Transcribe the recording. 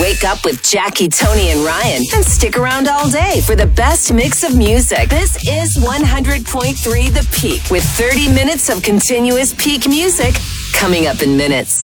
Wake up with Jackie, Tony, and Ryan and stick around all day for the best mix of music. This is 100.3 The Peak with 30 minutes of continuous peak music coming up in minutes.